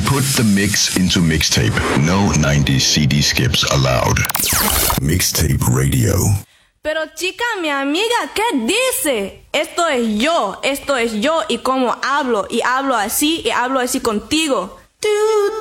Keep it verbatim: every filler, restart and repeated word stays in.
Put the mix into mixtape. No nineties C D skips allowed. Mixtape Radio. Pero chica, mi amiga, ¿qué dice? Esto es yo, esto es yo y cómo hablo, y hablo así, y hablo así contigo. Tú